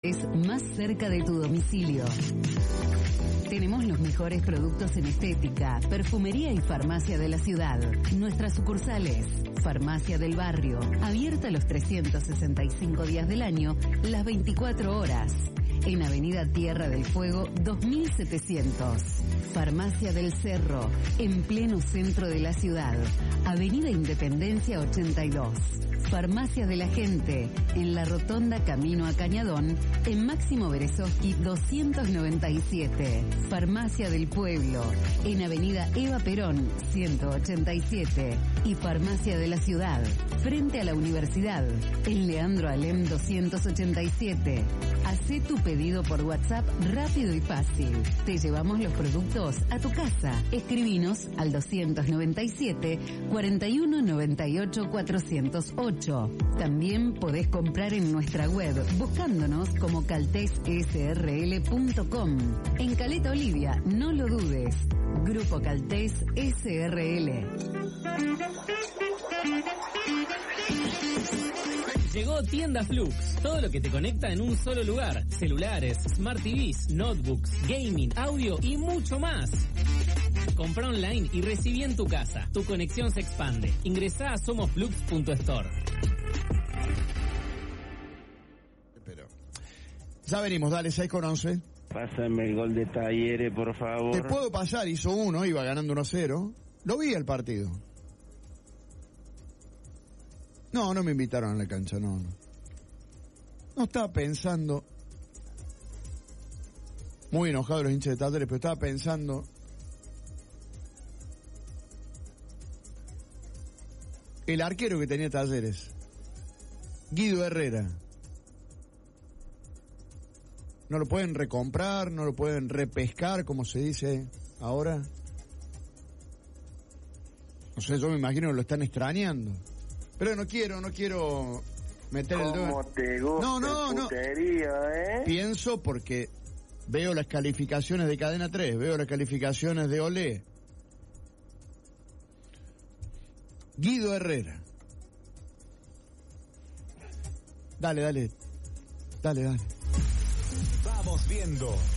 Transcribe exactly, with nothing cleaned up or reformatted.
es más cerca de tu domicilio. Tenemos los mejores productos en estética, perfumería y farmacia de la ciudad. Nuestras sucursales: Farmacia del Barrio, abierta los trescientos sesenta y cinco días del año, las veinticuatro horas. En Avenida Tierra del Fuego dos mil setecientos. Farmacia del Cerro, en pleno centro de la ciudad. Avenida Independencia ochenta y dos. Farmacia de la Gente, en la Rotonda Camino a Cañadón, en Máximo Berezovsky doscientos noventa y siete. Farmacia del Pueblo, en Avenida Eva Perón ciento ochenta y siete. Y Farmacia de la Ciudad, frente a la Universidad, en Leandro Alem doscientos ochenta y siete. Hacé tu pedido por WhatsApp rápido y fácil. Te llevamos los productos a tu casa. Escribinos al doscientos noventa y siete, cuarenta y uno noventa y ocho, cuatrocientos ocho. También podés comprar en nuestra web buscándonos como caltes s r l punto com. En Caleta Olivia, no lo dudes. Grupo Caltés S R L. Llegó Tienda Flux, todo lo que te conecta en un solo lugar. Celulares, Smart T Vs, notebooks, gaming, audio y mucho más. Compra online y recibí en tu casa. Tu conexión se expande. Ingresá a somosflux punto store. Pero ya venimos, dale, seis con once. Pásame el gol de Talleres, por favor. Te puedo pasar, hizo uno, iba ganando uno a cero. Lo vi el partido. No, no me invitaron a la cancha, no, no. No estaba pensando, muy enojado los hinchas de Talleres, pero estaba pensando el arquero que tenía Talleres, Guido Herrera. No lo pueden recomprar, no lo pueden repescar, como se dice ahora. No sé, yo me imagino que lo están extrañando. Pero no quiero, no quiero meter el dedo. ¿Cómo te gusta No, no, no. puterío, eh? Pienso porque veo las calificaciones de Cadena tres, veo las calificaciones de Olé. Guido Herrera. Dale, dale. Dale, dale. Vamos viendo.